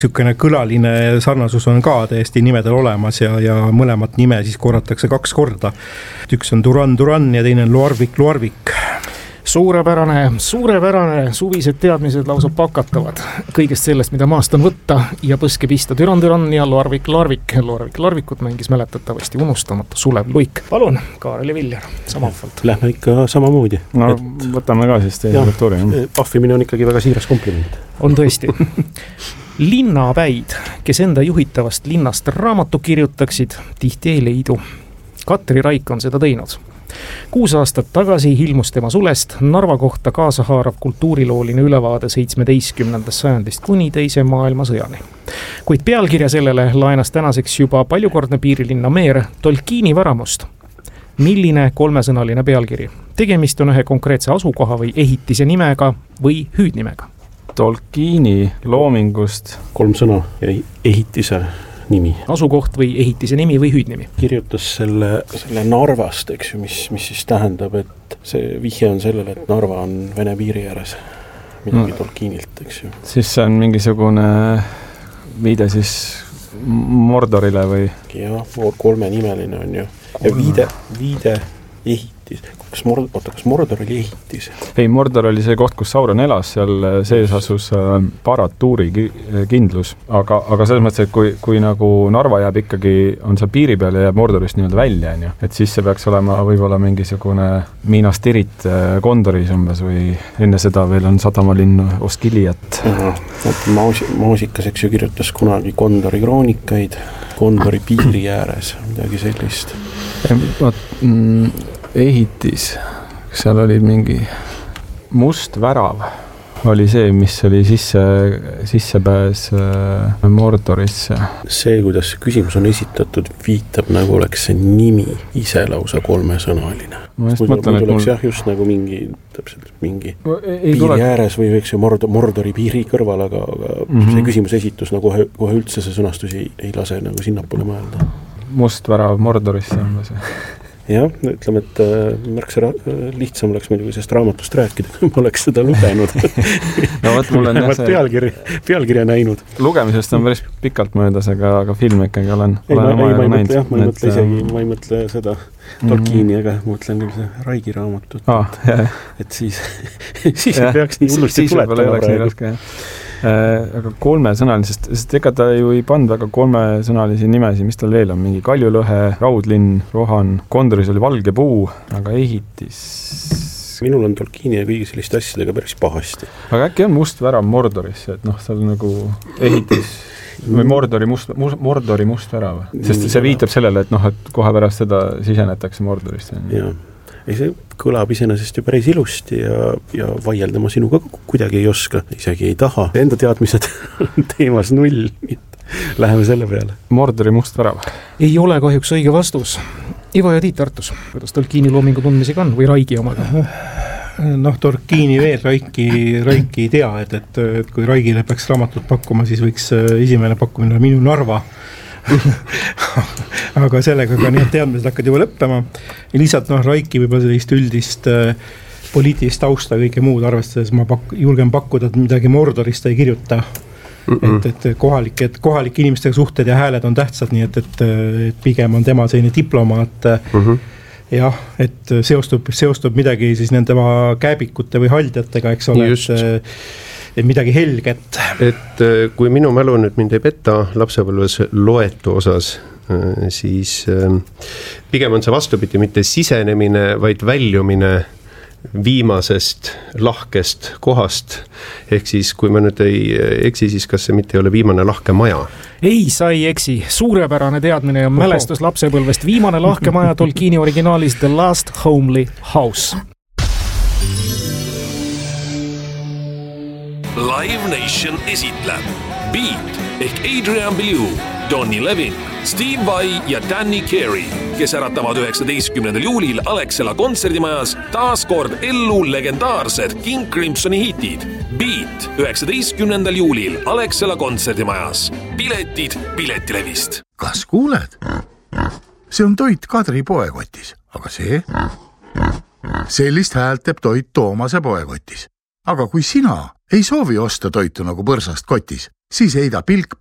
Sükene kõlaline sarnasus on ka täiesti nimedel olemas ja mõlemat nime siis korratakse 2 korda. Üks on Duran ja teine on Loarvik. Suurepärane suvised teadmised lausa pakatavad kõigest sellest, mida maast on võtta ja põske pista. Duran ja Loarvikut mängis mäletatavasti unustamata Sulev Luik. Palun, Kaarel ja Viljar, samavalt. Lähme ikka samamoodi. No võtame ka siis teie kultuuri. Pahvimine on ikkagi väga siiras kompliment. On tõesti. Linnapäid, kes enda juhitavast linnast raamatu kirjutaksid, tihti ei leidu. Katri Raik on seda teinud. 6 aastat tagasi ilmus tema sulest Narva kohta kaasahaarav kultuurilooline ülevaade 17. sajandist kuni teise maailmasõjani. Kuid pealkirja sellele laenas tänaseks juba paljukordne piirilinna meer Tolkieni Varamust. Milline 3-sõnaline pealkiri? Tegemist on ühe konkreetse asukoha või ehitise nimega või hüüdnimega? Tolkieni loomingust 3 sõna ja ehitise nimi. Asukoht või ehitise nimi või hüüdnimi? Kirjutas selle Narvast, eks ju, mis siis tähendab, et see vihje on sellele, et Narva on Vene piiri ääres. Midagi Tolkienilt, eks ju. Siis see on mingisugune viide siis Mordorile või? Jah, 3-nimeline on ju. Ja viide ehitis. Kas Mordor oli ehitis? Ei, Mordor oli see koht, kus Sauron elas, seal sees asus Barad-Dûri kindlus, aga selles mõttes, et kui nagu Narva jääb ikkagi, on seal piiri peal ja jääb Mordorist nii-öelda välja, et siis see peaks olema võib-olla mingisugune Minas Tirith Gondoris umbes või enne seda veel on sadamalinn Osgiliat. Maasikas, eks ju, kirjutas kunagi Gondori kroonikaid, Gondori piiri ääres, midagi sellist. Ehitis, seal oli mingi must värav, oli see, mis oli sissepääs Mordorisse. See, kuidas see küsimus on esitatud, viitab nagu oleks see nimi ise lausa 3-sõnaline. Ma just mõtlen, et oleks jah, just nagu mingi piiri ääres või võiks ju Mordori piiri kõrval, aga see küsimus esitus nagu kohe üldse see sõnastus ei lase nagu sinnapoole mõelda. Must värav Mordorisse on see. Jah, ütleme, et märksa lihtsam oleks muidugi sellest raamatust rääkida, kui ma oleks seda lugenud. No võt, mul on pealkirja näinud. Lugemisest on päris pikalt möödas, aga film ikkagi olen näinud. Ma ei mõtle seda Tolkieni, aga mõtlen küll see Raigi raamatut. Et siis ei peaks nii hullusti tuletama praegu. Aga 3-sõnaline, sest ega ta ju ei pannud väga 3-sõnalisi nimesi, mis tal veel on, mingi Kaljulõhe, Raudlinn, Rohan, Kondoris oli Valge puu, aga ehitis. Minul on Tolkieni ja kõigi selliste asjadega päris pahasti. Aga äkki on must värav Mordorisse, et seal nagu ehitis või Mordori must värav, sest see viitab sellele, et kohe pärast seda sisenetakse Mordorist. Jah. Ei, see kõlab iseenesest ju päris ilusti ja vaieldama sinuga kuidagi ei oska, isegi ei taha. Enda teadmised teemas 0, läheme selle peale. Mordori must värav. Ei ole kahjuks õige vastus. Ivo ja Tiit Tartus, kuidas Tolkieni loomingu tundmisega on või Raigi omaga? Tolkieni veel Raiki ei tea, et kui Raigile peaks raamatut pakkuma, siis võiks esimene pakkumine minu Narva. Aga sellega ka need teadmised hakkad juba lõppema ja lihtsalt Raiki võib-olla sellist üldist poliitilist tausta ja kõike muud arvestades ma julgen pakkuda, et midagi Mordorist ei kirjuta. Et kohalike inimestega suhted ja hääled on tähtsad, nii et pigem on tema selline diplomaat. Jah, et seostub midagi siis nende kääbikute või haldjatega, eks ole, et midagi helget. Et kui minu mälu nüüd mind ei petta lapsepõlves loetu osas, siis pigem on see vastupidi mitte sisenemine, vaid väljumine viimasest lahkest kohast. Ehk siis, kui ma nüüd ei eksi, siis kas see mitte ei ole viimane lahke maja? Ei, sa ei eksi. Suurepärane teadmine ja mälestus lapsepõlvest. Viimane lahke maja Tolkieni originaalis The Last Homely House. Live Nation esitleb Beat ehk Adrian Belew, Donny Levin, Steve Vai ja Danny Carey, kes äratavad 19. juulil Alexela kontserdimajas taas kord ellu legendaarsed King Crimsoni hitid. Beat 19. juulil Alexela kontserdimajas. Piletid Piletilevist. Kas kuuled? See on toit Kadri poekotis, aga see? Sellist häält teeb toit Toomase poekotis. Aga kui sina ei soovi osta toitu nagu põrsast kotis, siis heida pilk